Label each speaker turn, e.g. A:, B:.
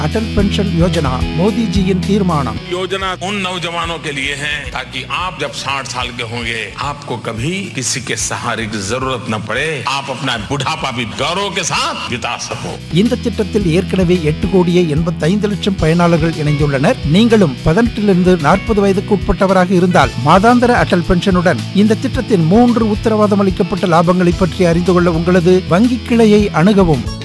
A: अटल pension योजना मोदी जी इन तीर्मानम।
B: योजना उन नौजवानों के लिए है ताकि आप जब 60 साल के होंगे आपको कभी किसी के सहारे की जरूरत न पड़े, आप अपना बुढ़ापा भी गौरव के साथ बिता सको।
A: இந்த திட்டத்தில் ஏற்கனவே 8,85,00,000 பயனாளர்கள் இணைந்துள்ளனர். நீங்களும் 18 40 வயதுக்கு உட்பட்டவராக இருந்தால் மாதாந்திர அட்டல் பென்ஷனுடன் இந்த திட்டத்தின் 3 உத்தரவாதம் அளிக்கப்பட்ட லாபங்களை பற்றி அறிந்து கொள்ள உங்களது வங்கி கிளையை அணுகவும்.